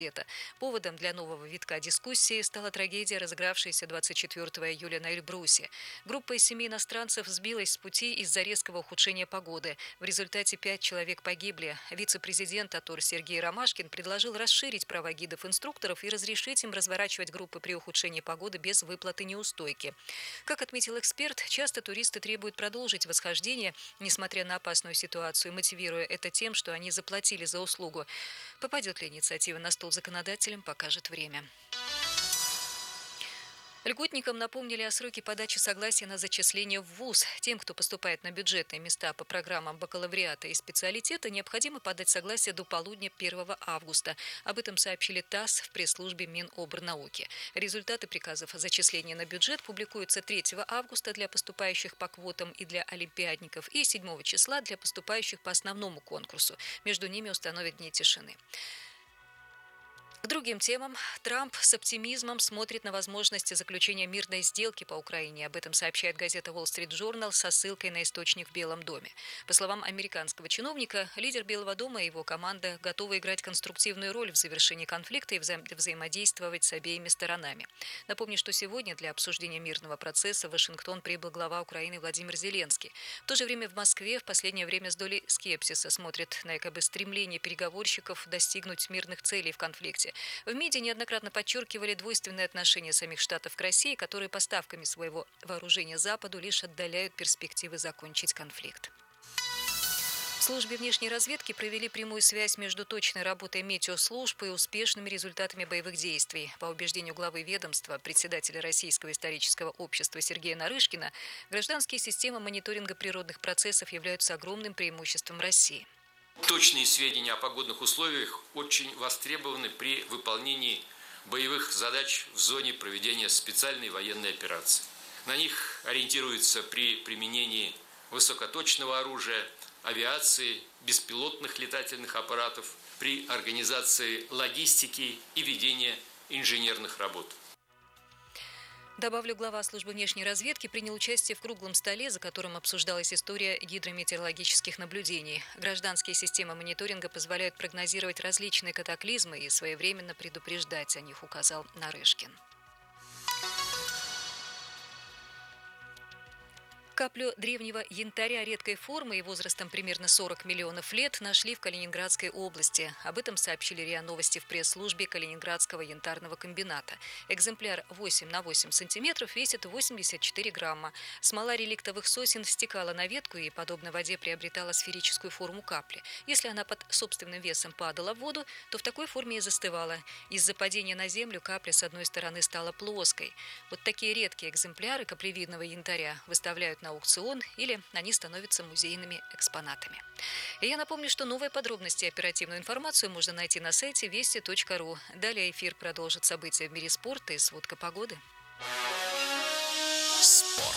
Поводом для нового витка дискуссии стала трагедия, разыгравшаяся 24 июля на Эльбрусе. Группа из 7 иностранцев сбилась с пути из-за резкого ухудшения погоды. В результате 5 человек погибли. Вице-президент АТОР Сергей Ромашкин предложил расширить права гидов-инструкторов и разрешить им разворачивать группы при ухудшении погоды без выплаты неустойки. Как отметил эксперт, часто туристы требуют продолжить восхождение, несмотря на опасную ситуацию, мотивируя это тем, что они заплатили за услугу. Попадет ли инициатива на стол законодателям, покажет время. Льготникам напомнили о сроке подачи согласия на зачисление в ВУЗ. Тем, кто поступает на бюджетные места по программам бакалавриата и специалитета, необходимо подать согласие до полудня 1 августа. Об этом сообщили ТАСС в пресс-службе Минобрнауки. Результаты приказов о зачислении на бюджет публикуются 3 августа для поступающих по квотам и для олимпиадников и 7 числа для поступающих по основному конкурсу. Между ними установят дни тишины. К другим темам. Трамп с оптимизмом смотрит на возможности заключения мирной сделки по Украине. Об этом сообщает газета Wall Street Journal со ссылкой на источник в Белом доме. По словам американского чиновника, лидер Белого дома и его команда готовы играть конструктивную роль в завершении конфликта и взаимодействовать с обеими сторонами. Напомню, что сегодня для обсуждения мирного процесса в Вашингтон прибыл глава Украины Владимир Зеленский. В то же время в Москве в последнее время с долей скепсиса смотрят на якобы стремление переговорщиков достигнуть мирных целей в конфликте. В МИДе неоднократно подчеркивали двойственные отношения самих Штатов к России, которые поставками своего вооружения Западу лишь отдаляют перспективы закончить конфликт. В службе внешней разведки провели прямую связь между точной работой метеослужб и успешными результатами боевых действий. По убеждению главы ведомства, председателя Российского исторического общества Сергея Нарышкина, гражданские системы мониторинга природных процессов являются огромным преимуществом России. Точные сведения о погодных условиях очень востребованы при выполнении боевых задач в зоне проведения специальной военной операции. На них ориентируются при применении высокоточного оружия, авиации, беспилотных летательных аппаратов, при организации логистики и ведении инженерных работ. Добавлю, глава службы внешней разведки принял участие в круглом столе, за которым обсуждалась история гидрометеорологических наблюдений. Гражданские системы мониторинга позволяют прогнозировать различные катаклизмы и своевременно предупреждать о них, указал Нарышкин. Каплю древнего янтаря редкой формы и возрастом примерно 40 миллионов лет нашли в Калининградской области. Об этом сообщили РИА Новости в пресс-службе Калининградского янтарного комбината. Экземпляр 8 на 8 сантиметров весит 84 грамма. Смола реликтовых сосен стекала на ветку и, подобно воде, приобретала сферическую форму капли. Если она под собственным весом падала в воду, то в такой форме и застывала. Из-за падения на землю капля с одной стороны стала плоской. Вот такие редкие экземпляры каплевидного янтаря выставляют на аукцион или они становятся музейными экспонатами. И я напомню, что новые подробности и оперативную информацию можно найти на сайте вести.ру. Далее эфир продолжит события в мире спорта и сводка погоды. Спорт.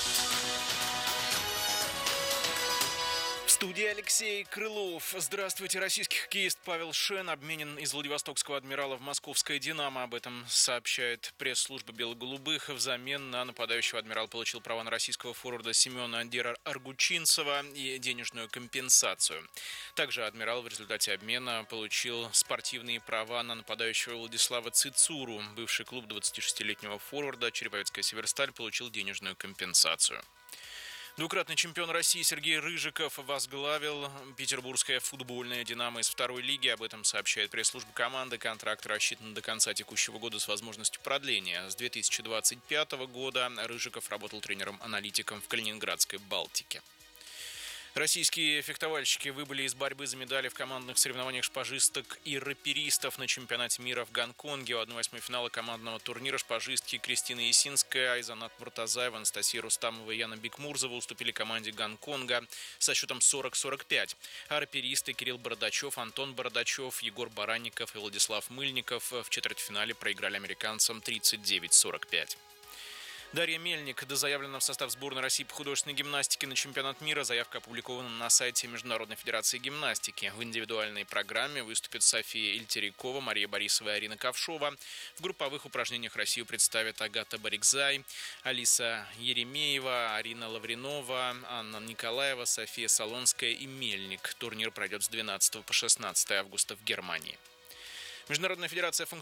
В студии Алексей Крылов. Здравствуйте. Российский хоккеист Павел Шен обменен из Владивостокского «Адмирала» в московское «Динамо». Об этом сообщает пресс-служба бело-голубых. Взамен на нападающего «Адмирал» получил права на российского форварда Семена Аргучинцева и денежную компенсацию. Также «Адмирал» в результате обмена получил спортивные права на нападающего Владислава Цицуру. Бывший клуб 26-летнего форварда Череповецкая «Северсталь» получил денежную компенсацию. Двукратный чемпион России Сергей Рыжиков возглавил петербургское футбольное «Динамо» из второй лиги. Об этом сообщает пресс-служба команды. Контракт рассчитан до конца текущего года с возможностью продления. С 2025 года Рыжиков работал тренером-аналитиком в Калининградской «Балтике». Российские фехтовальщики выбыли из борьбы за медали в командных соревнованиях шпажисток и раперистов на чемпионате мира в Гонконге. У 1/8 финала командного турнира шпажистки Кристина Ясинская, Айзанат Муртазаева, Анастасия Рустамова и Яна Бекмурзова уступили команде Гонконга со счетом 40-45. А раперисты Кирилл Бородачев, Антон Бородачев, Егор Баранников и Владислав Мыльников в четвертьфинале проиграли американцам 39-45. Дарья Мельник дозаявлена в состав сборной России по художественной гимнастике на чемпионат мира. Заявка опубликована на сайте Международной федерации гимнастики. В индивидуальной программе выступят София Ильтерикова, Мария Борисова и Арина Ковшова. В групповых упражнениях Россию представят Агата Барикзай, Алиса Еремеева, Арина Лавринова, Анна Николаева, София Солонская и Мельник. Турнир пройдет с 12 по 16 августа в Германии. Международная федерация